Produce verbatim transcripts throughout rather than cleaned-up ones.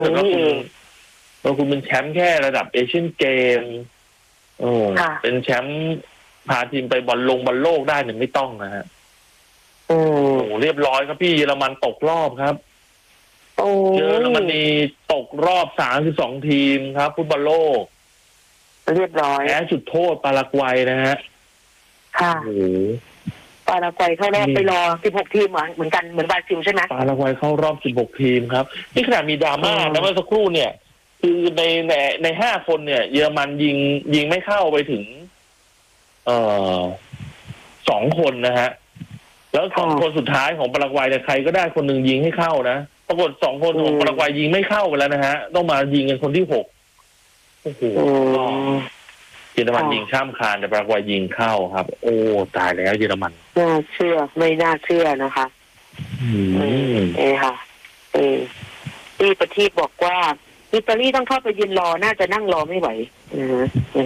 กิดว่าคุณว่าคุณเป็นแชมป์แค่ระดับเอเชียนเกมโอ้เป็นแชมป์พาทีมไปบอลลงบอลโลกได้เนี่ยไม่ต้องนะฮะโอ้เรียบร้อยครับพี่เยอรมันตกรอบครับเยอรมนีตกรอบสามสิบสองทีมครับฟุตบอลโลกเรียบร้อยแพ้จุดโทษปารากวัยนะฮะค่ะโอ้ปารากวัยเข้ารอบไปรอสิบหกทีมเหมือนกันเหมือนบราซิลใช่ไหมปารากวัยเข้ารอบสิบหกทีมครับนี่ขนาดมีดราม่าแล้วเมื่อสักครู่เนี่ยคือในในในห้าคนเนี่ยเยอรมันยิงยิงไม่เข้าไปถึงเอ่อสองคนนะฮะแล้วสองคนสุดท้ายของปารากวัยเนี่ยใครก็ได้คนหนึ่งยิงให้เข้านะปรากฏสองคนของปารากวัยยิงไม่เข้าไปแล้วนะฮะต้องมายิงกันคนที่หกโอ้โหเยอรมันยิงข้ามคานแต่ปารากวัยยิงเข้าครับโอ้ตายแล้วเยอรมันน่าเชื่อไม่น่าเชื่อนะคะอืมเออค่ะเออที่ประทีปบอกว่าอิตาลีต้องเข้าไปยืนรอน่าจะนั่งรอไม่ไหวอือ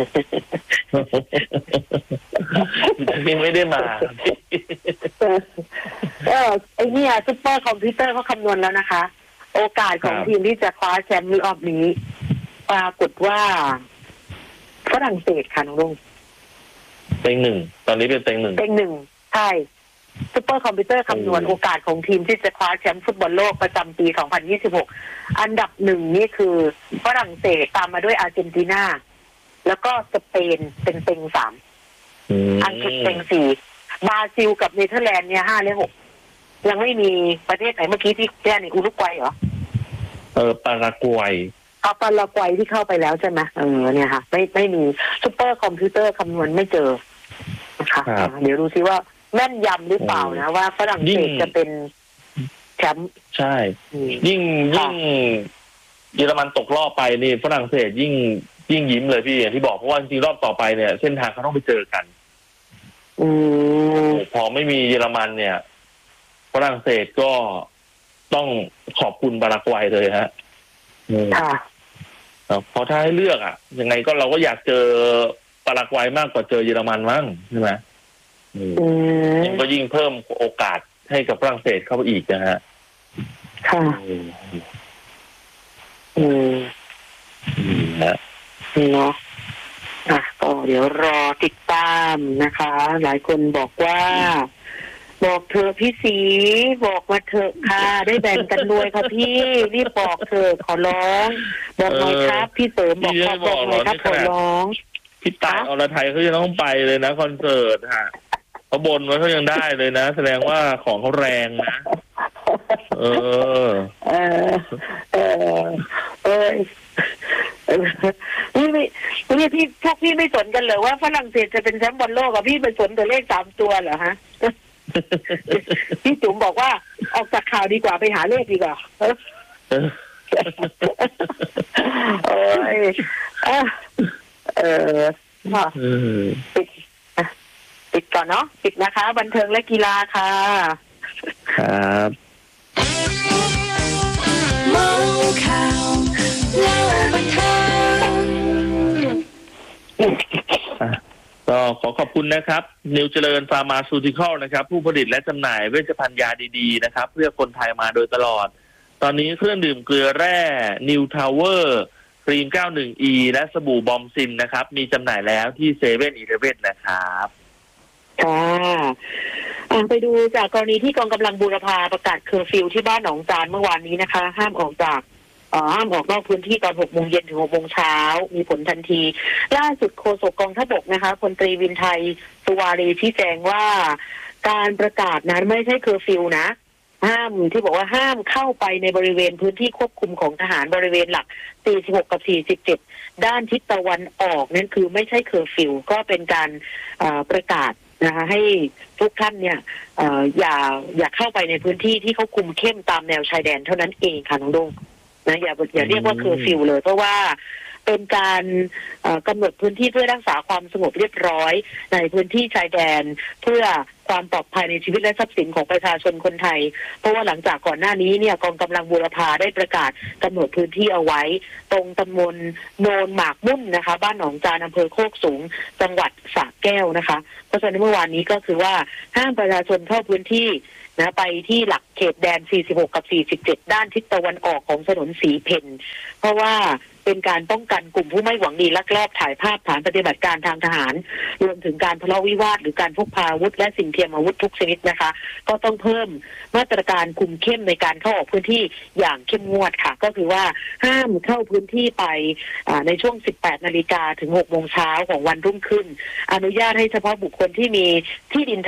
ยังไม่ได้มาเออไอ้นี่ซุปเปอร์คอมพิวเตอร์เขาคำนวณแล้วนะคะโอกาสของทีมที่จะคว้าแชมป์รอบนี้ปรากฏว่าฝรั่งเศสค่ะน้องลุงเต็งหนึ่งตอนนี้เป็นเต็งหนึ่งเต็งหนึ่งใช่ซุปเปอร์คอมพิวเตอร์คำนวณโอกาสของทีมที่จะคว้าแชมป์ฟุตบอลโลกประจำปีสองพันยี่สิบหกอันดับหนึ่งนี่คือฝรั่งเศสตามมาด้วยอาร์เจนตินาแล้วก็สเปนเป็นเต็งสามอังกฤษเต็งสี่บราซิลกับเนเธอร์แลนด์เนี่ยห้าและหกยังไม่มีประเทศไหนเมื่อกี้ที่แจ้งนี่อุรุกวัยเหรอเออปารากวัยเอาปารากวัยที่เข้าไปแล้วใช่ไหมเออเนี่ยค่ะไม่ไม่มีซุปเปอร์คอมพิวเตอร์คำนวณไม่เจอนะคะเดี๋ยวดูซิว่าแม่นยำหรือเปล่านะว่าฝรั่งเศสจะเป็นแชมป์ใช่ยิ่งยิ่งเยอรมันตกรอบไปนี่ฝรั่งเศสยิ่งยิ่งยิ้มเลยพี่อย่างที่บอกเพราะว่าจริงๆรอบต่อไปเนี่ยเส้นทางเขาต้องไปเจอกันอืมพอไม่มีเยอรมันเนี่ยฝรั่งเศสก็ต้องขอบคุณปารากวัยเลยฮะค่ะเพราะถ้าให้เลือกอ่ะยังไงก็เราก็อยากเจอปารากวัยมากกว่าเจอเยอรมันมั้งใช่ไหมยิ่งก็ยิ่งเพิ่มโอกาสให้กับฝรั่งเศสเข้าไปอีกนะฮะค่ะอืมนะเนาะอ่ะก็เดี๋ยวรอติดตามนะคะหลายคนบอกว่าบอกเธอพี่สีบอกมาเถอะค่ะได้แบ่งกันรวยค่ะพี่รีบบอกเถอะขอร้องบอกหน่อยครับพี่เสริมบอกขอบอกหน่อยครับขอร้องพี่ตายอรไทยเขาจะต้องไปเลยนะคอนเสิร์ตฮะเขาบนไว้เขายังได้เลยนะแสดงว่าของเขาแรงนะเออเออเออเออนี่ไม่นี่พี่พวกพี่ไม่สนกันเลยว่าฝรั่งเศสจะเป็นแชมป์บอลโลกอ่ะพี่ไปสนแต่เลขสามตัวเหรอฮะพี่จุ๋มบอกว่าออกจากข่าวดีกว่าไปหาเลขดีกว่าโอ้ยเออปิดปิดก่อนเนาะปิดนะคะบันเทิงและกีฬาค่ะครับมองข่าวเล่าบันเทิงก็ขอขอบคุณนะครับนิวเจริญฟาร์มาซูติคอลนะครับผู้ผลิตและจำหน่ายเวชภัณฑ์ยาดีๆนะครับเพื่อคนไทยมาโดยตลอดตอนนี้เครื่องดื่มเกลือแร่นิวทาวเวอร์ครีม เก้าสิบเอ็ด อี และสบู่บอมซินนะครับมีจำหน่ายแล้วที่เซเว่นอีเลฟเว่นนะครับค่ะไปดูจากกรณีที่กองกำลังบูรพาประกาศเคอร์ฟิวที่บ้านหนองจานเมื่อวานนี้นะคะห้ามออกจากห้ามออกนอกพื้นที่ตอนหกโมงเย็นถึงหกโมงเช้ามีผลทันทีล่าสุดโฆษกกองทัพบกนะคะพลตรีวินไทยสุวารีชี้แจงว่าการประกาศนั้นไม่ใช่เคอร์ฟิวนะห้ามที่บอกว่าห้ามเข้าไปในบริเวณพื้นที่ควบคุมของทหารบริเวณหลักสี่สิบหกกับสี่สิบเจ็ดด้านทิศตะวันออกนั่นคือไม่ใช่เคอร์ฟิวก็เป็นการประกาศนะคะให้ทุกท่านเนี่ยอย่าอย่าเข้าไปในพื้นที่ที่เขาคุมเข้มตามแนวชายแดนเท่านั้นเองค่ะน้องดงนะอย่าอย่าเรียกว่าเคอร์ฟิวเลยเพราะว่าเป็นการกำหนดพื้นที่เพื่อรักษาความสงบเรียบร้อยในพื้นที่ชายแดนเพื่อความปลอดภัยในชีวิตและทรัพย์สินของประชาชนคนไทยเพราะว่าหลังจากก่อนหน้านี้เนี่ยกองกำลังบูรพาได้ประกาศกำหนดพื้นที่เอาไว้ตรงตำบลโนนหมากมุ่นนะคะบ้านหนองจานอำเภอโคกสูงจังหวัดสระแก้วนะคะเพราะฉะนั้นเมื่อวานนี้ก็คือว่าห้ามประชาชนเข้าพื้นที่นะไปที่หลักเขตแดนสี่สิบหกกับสี่สิบเจ็ดด้านทิศตะวันออกของถนนสีเพนเพราะว่าเป็นการป้องกันกลุ่มผู้ไม่หวังดีลักลอบถ่ายภาพฐานปฏิบัติการทางทหารรวมถึงการทะเลาะวิวาทหรือการพกพาอาวุธและสิ่งเทียมอาวุธทุกชนิดนะคะก็ต้องเพิ่มมาตรการคุมเข้มในการเข้าออกพื้นที่อย่างเข้มงวดค่ะก็คือว่าห้ามเข้าพื้นที่ไปในช่วงสิบแปดนาฬิกาถึงหกโมงเช้าของวันรุ่งขึ้นอนุญาตให้เฉพาะบุคคลที่มีที่ดิน